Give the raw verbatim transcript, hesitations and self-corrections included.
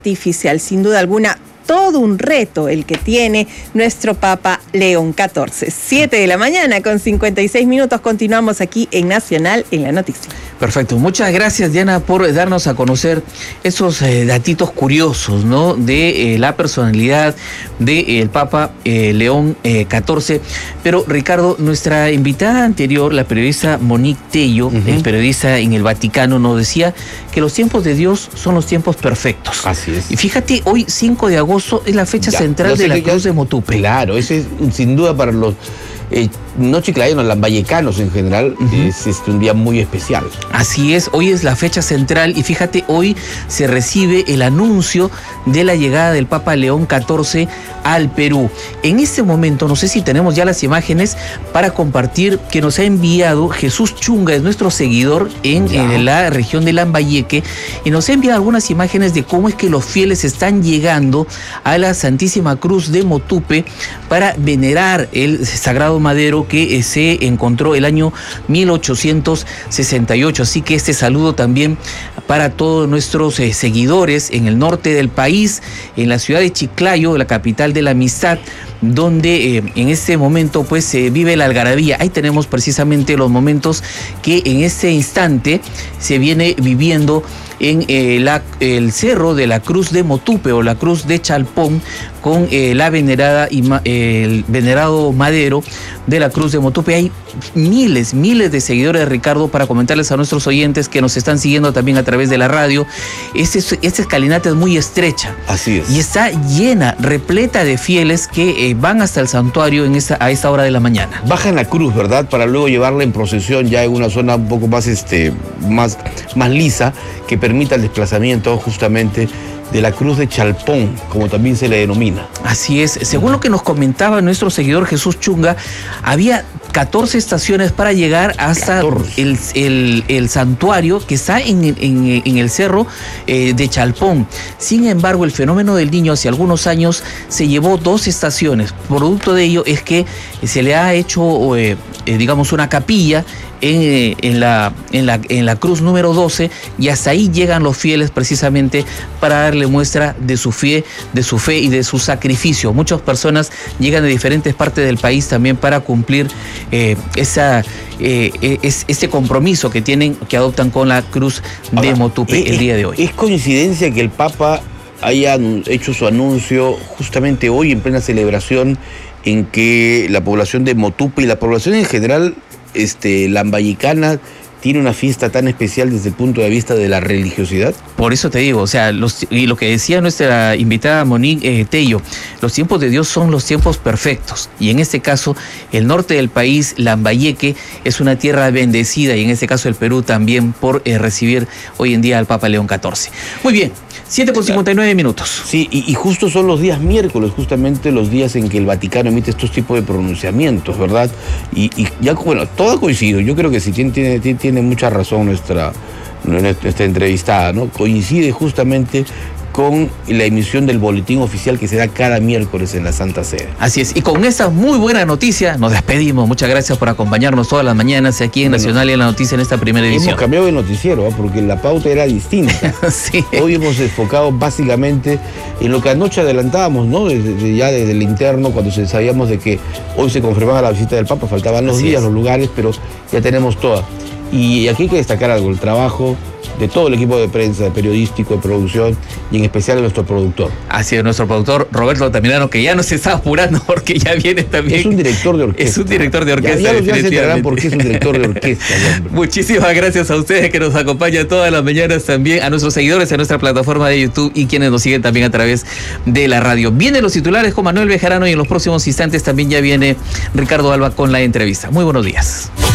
artificial, sin duda alguna, todo un reto el que tiene nuestro Papa León catorce. siete de la mañana con cincuenta y seis minutos, continuamos aquí en Nacional en la Noticia. Perfecto, muchas gracias, Diana, por darnos a conocer esos eh, datitos curiosos, ¿no?, de eh, la personalidad del de, eh, Papa eh, León eh, catorce. Pero Ricardo, nuestra invitada anterior, la periodista Monique Tello, uh-huh. eh, periodista en el Vaticano, nos decía que los tiempos de Dios son los tiempos perfectos. Así es. Y fíjate, hoy cinco de agosto es la fecha ya, central de la Cruz ya, de Motupe. Claro, ese es sin duda para los eh, no chiclayanos, lambayecanos en general, uh-huh. es, es un día muy especial. Así es, hoy es la fecha central y fíjate, hoy se recibe el anuncio de la llegada del Papa León catorce al Perú. En este momento, no sé si tenemos ya las imágenes para compartir, que nos ha enviado Jesús Chunga, es nuestro seguidor en, en la región de Lambayeque, y nos ha enviado algunas imágenes de cómo es que los fieles están llegando a la Santísima Cruz de Motupe para venerar el sagrado madero que se encontró el año mil ochocientos sesenta y ocho. Así que este saludo también para todos nuestros eh, seguidores en el norte del país, en la ciudad de Chiclayo, la capital de la amistad, donde eh, en este momento pues se eh, vive la algarabía. Ahí tenemos precisamente los momentos que en este instante se viene viviendo en eh, la, el cerro de la Cruz de Motupe o la Cruz de Chalpón, con eh, la venerada y eh, el venerado madero de la Cruz de Motupe. Hay miles, miles de seguidores, Ricardo, para comentarles a nuestros oyentes que nos están siguiendo también a través de la radio. Este, esta escalinata es muy estrecha. Así es. Y está llena, repleta de fieles que eh, van hasta el santuario en esta, a esta hora de la mañana. Bajan la cruz, ¿verdad?, para luego llevarla en procesión ya en una zona un poco más, este, más, más lisa, que permita el desplazamiento justamente de la Cruz de Chalpón, como también se le denomina. Así es. Según lo que nos comentaba nuestro seguidor Jesús Chunga, había catorce estaciones para llegar hasta el, el, el santuario que está en, en, en el cerro eh, de Chalpón. Sin embargo, el fenómeno del Niño hace algunos años se llevó dos estaciones. Producto de ello es que se le ha hecho, eh, eh, digamos, una capilla En, en, la, en, la, en la cruz número doce, y hasta ahí llegan los fieles precisamente para darle muestra de su fe, de su fe y de su sacrificio. Muchas personas llegan de diferentes partes del país también para cumplir eh, esa, eh, es, este compromiso que tienen, que adoptan con la Cruz de Ahora, Motupe eh, el día de hoy. ¿Es coincidencia que el Papa haya hecho su anuncio justamente hoy en plena celebración en que la población de Motupe y la población en general Este, lambayicana tiene una fiesta tan especial desde el punto de vista de la religiosidad? Por eso te digo, o sea, los, y lo que decía nuestra invitada Monique eh, Tello, los tiempos de Dios son los tiempos perfectos, y en este caso el norte del país, Lambayeque, es una tierra bendecida, y en este caso el Perú también, por eh, recibir hoy en día al Papa León catorce. Muy bien, siete con cincuenta y nueve minutos. Sí, y, y justo son los días miércoles, justamente los días en que el Vaticano emite estos tipos de pronunciamientos, ¿verdad? Y, y ya, bueno, todo ha coincidido. Yo creo que sí tiene, tiene, tiene mucha razón nuestra, nuestra entrevistada, ¿no? Coincide justamente con la emisión del boletín oficial que se da cada miércoles en la Santa Sede. Así es, y con esta muy buena noticia nos despedimos. Muchas gracias por acompañarnos todas las mañanas aquí en bueno, Nacional y en la Noticia en esta primera edición. Hemos cambiado de noticiero, ¿eh? Porque la pauta era distinta. Sí. Hoy hemos enfocado básicamente en lo que anoche adelantábamos, ¿no? Desde, ya desde el interno, cuando sabíamos de que hoy se confirmaba la visita del Papa, faltaban los Así días, es. los lugares, pero ya tenemos todas. Y aquí hay que destacar algo, el trabajo de todo el equipo de prensa, de periodístico, de producción, y en especial de nuestro productor. Así es, nuestro productor Roberto Altamirano, que ya no se está apurando porque ya viene también. Es un director de orquesta. Es un director de orquesta. Ya, ya, ya se enterarán por qué es un director de orquesta. Muchísimas gracias a ustedes que nos acompañan todas las mañanas, también a nuestros seguidores en nuestra plataforma de YouTube y quienes nos siguen también a través de la radio. Vienen los titulares con Manuel Bejarano, y en los próximos instantes también ya viene Ricardo Alba con la entrevista. Muy buenos días.